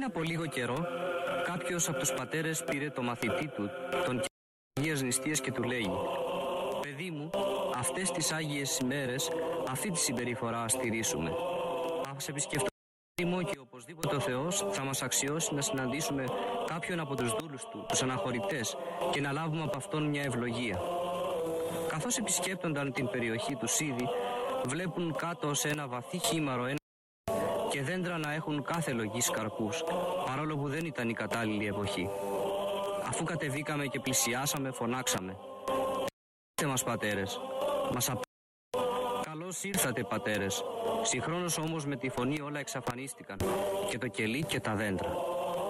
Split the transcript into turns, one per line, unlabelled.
από λίγο καιρό, κάποιος από τους πατέρες πήρε το μαθητή του, τον Αγίας Νηστείας, και του λέει: «Παιδί μου, αυτές τις Άγιες ημέρες αυτή τη συμπεριφορά ας τηρήσουμε. Ας επισκεφτούμε και οπωσδήποτε ο Θεός θα μας αξιώσει να συναντήσουμε κάποιον από τους δούλους του, τους αναχωρητές, και να λάβουμε από αυτόν μια ευλογία». Καθώς επισκέπτονταν την περιοχή του Σίδη, βλέπουν κάτω σε ένα βαθύ χήμαρο και δέντρα να έχουν κάθε λογής καρπούς, παρόλο που δεν ήταν η κατάλληλη εποχή. Αφού κατεβήκαμε και πλησιάσαμε, φωνάξαμε: «Ήρθατε μας, πατέρες». Μας «Καλώς ήρθατε, πατέρες». Συγχρόνως όμως με τη φωνή όλα εξαφανίστηκαν, και το κελί και τα δέντρα.